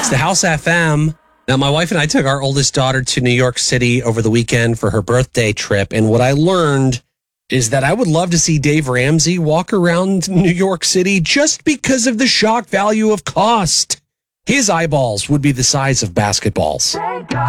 It's the House FM. Now, my wife and I took our oldest daughter to New York City over the weekend for her birthday trip. And what I learned is that I would love to see Dave Ramsey walk around New York City just because of the shock value of cost. His eyeballs would be the size of basketballs.